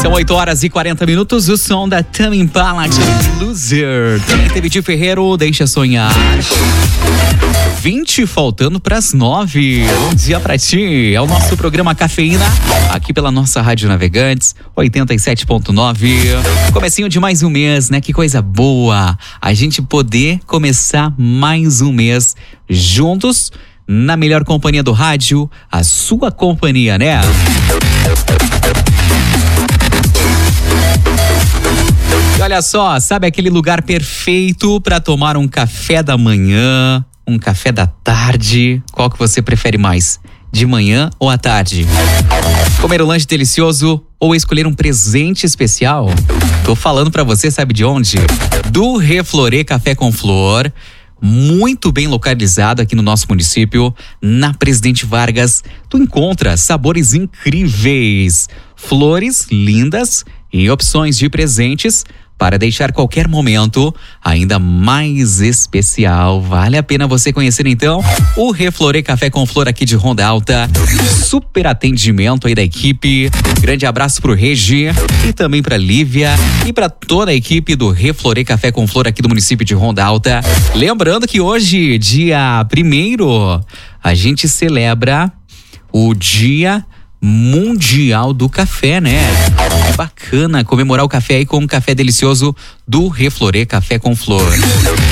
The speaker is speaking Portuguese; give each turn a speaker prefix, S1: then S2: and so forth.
S1: São 8h40, o som da Tame Impala, Loser. Também teve de Ferreiro, Deixa Sonhar. 20 faltando pras 9. Bom dia pra ti. É o nosso programa Cafeína, aqui pela nossa Rádio Navegantes, 87.9. Comecinho de mais um mês, né? Que coisa boa a gente poder começar mais um mês juntos, na melhor companhia do rádio, a sua companhia, né? E olha só, sabe aquele lugar perfeito para tomar um café da manhã, um café da tarde? Qual que você prefere mais? De manhã ou à tarde? Comer um lanche delicioso ou escolher um presente especial? Tô falando pra você, sabe de onde? Do Reflorê Café com Flor. Muito bem localizado aqui no nosso município, na Presidente Vargas. Tu encontra sabores incríveis, flores lindas e opções de presentes para deixar qualquer momento ainda mais especial. Vale a pena você conhecer então o Reflorê Café com Flor aqui de Ronda Alta. Super atendimento aí da equipe. Grande abraço pro Regi e também pra Lívia e pra toda a equipe do Reflorê Café com Flor aqui do município de Ronda Alta. Lembrando que hoje, dia 1º, a gente celebra o Dia Mundial do Café, né? É bacana comemorar o café aí com um café delicioso do Reflorê Café com Flor.